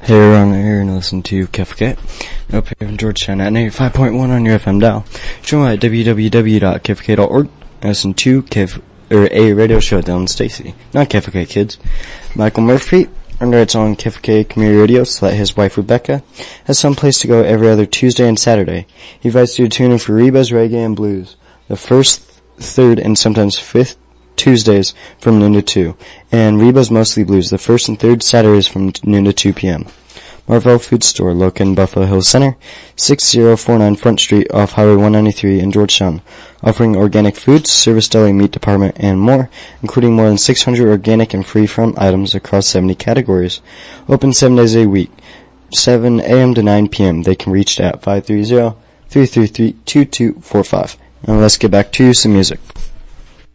Hey, you're on air and listen to KFK up here in Georgetown at 95.1 on your FM dial. Join at www.kfk.org and listen to a radio show with Dylan Stacy. Not KFK kids. Michael Murphy writes on KFK Community Radio so that his wife Rebecca has some place to go every other Tuesday and Saturday. He invites you to tune in for Reba's Reggae and Blues, the first, third, and sometimes fifth Tuesdays from noon to 2, and Reba's Mostly Blues, the first and third Saturdays from noon to 2 p.m. Marvell Food Store, located in Buffalo Hills Center, 6049 Front Street off Highway 193 in Georgetown, offering organic foods, service deli, meat department, and more, including more than 600 organic and free-from items across 70 categories. Open 7 days a week, 7 a.m. to 9 p.m. They can reach at 530-333-2245. And let's get back to some music.